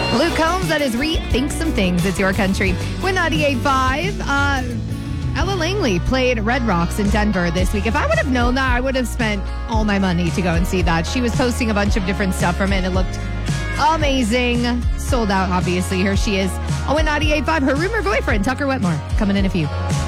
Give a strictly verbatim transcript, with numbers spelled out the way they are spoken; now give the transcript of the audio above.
Luke Combs, that is Rethink Some Things. It's your country. With ninety-eight point five, uh, Ella Langley played Red Rocks in Denver this week. If I would have known that, I would have spent all my money to go and see that. She was posting a bunch of different stuff from it, and it looked amazing. Sold out, obviously. Here she is. Oh, in ninety-eight point five, her rumor boyfriend, Tucker Wetmore, coming in a few.